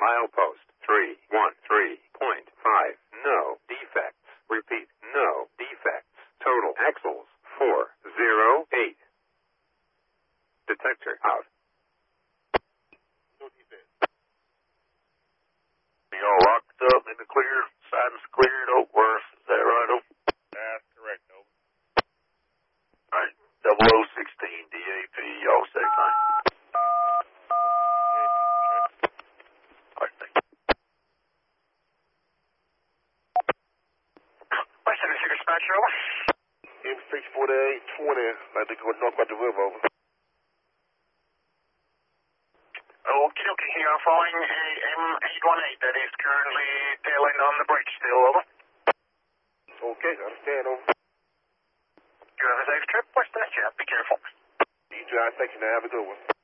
Milepost 313.5. No defects. Repeat, no defects. Total axles 408. Detector out. No defects. Y'all locked up in the clear, siding's cleared, Oakworth. Is that right, Oak? That's correct, over. All right, 0016 DAP, y'all say fine. All right, thank you. Western City Dispatcher, over. M64820, like to go north by the river, over. Okie dokie, here following a M818 that is currently tailing on the bridge still, over. Okay, understand, over. You have a safe trip, Western City, be careful. You drive, thank you, now have a good one.